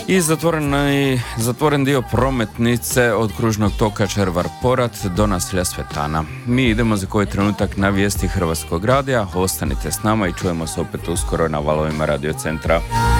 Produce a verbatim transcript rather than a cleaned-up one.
I zatvoren, zatvoren dio prometnice od kružnog toka Červar-Porat do naselja Svetana. Mi idemo za koji trenutak na vijesti Hrvatskog radija. Ostanite s nama i čujemo se opet uskoro na valovima Radio Centra.